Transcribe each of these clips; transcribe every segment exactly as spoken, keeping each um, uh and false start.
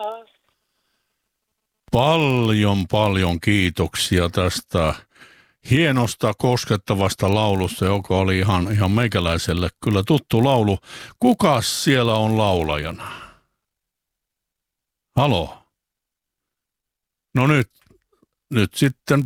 Paljon, paljon kiitoksia tästä hienosta, koskettavasta laulusta, joka oli ihan, ihan meikäläiselle kyllä tuttu laulu. Kukas siellä on laulajana? Halo? No nyt, nyt sitten...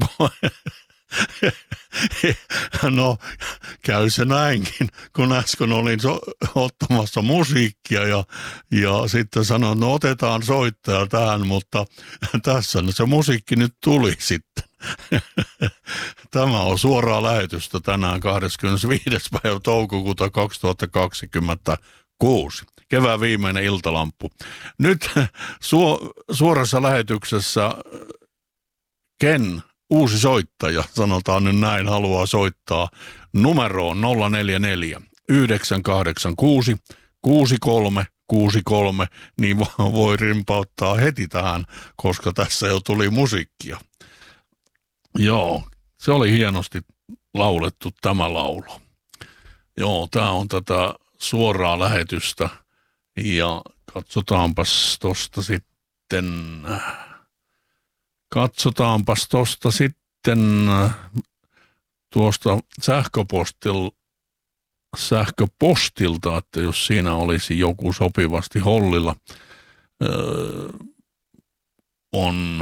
No, käy se näinkin, kun äsken olin so- ottamassa musiikkia ja, ja sitten sanoin, no otetaan soittaja tähän, mutta tässä se musiikki nyt tuli sitten. Tämä on suoraa lähetystä tänään kahdeskymmenesviides päivä toukokuuta kaksituhattakaksikymmentäkuusi. Kevään viimeinen iltalamppu. Nyt su- suorassa lähetyksessä Ken, uusi soittaja, sanotaan nyt näin, haluaa soittaa numeroon nolla neljä neljä yhdeksän kahdeksan kuusi kuusi kolme kuusi kolme, niin voi rimpauttaa heti tähän, koska tässä jo tuli musiikkia. Joo, se oli hienosti laulettu tämä laulu. Joo, tämä on tätä suoraa lähetystä ja katsotaanpas tosta sitten... Katsotaanpas tuosta sitten tuosta sähköpostil, sähköpostilta, että jos siinä olisi joku sopivasti hollilla, öö, on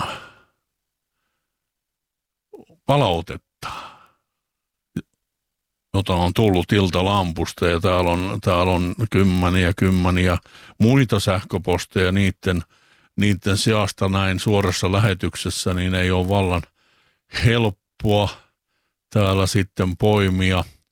palautetta, jota on tullut Iltalampusta ja täällä on, täällä on kymmeniä kymmeniä muita sähköposteja niiden Niiden sijasta näin suorassa lähetyksessä, niin ei ole vallan helppoa täällä sitten poimia.